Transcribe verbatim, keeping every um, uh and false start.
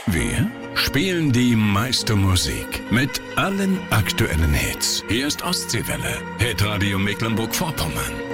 Wir spielen die meiste Musik mit allen aktuellen Hits. Hier ist Ostseewelle, Hitradio Mecklenburg-Vorpommern.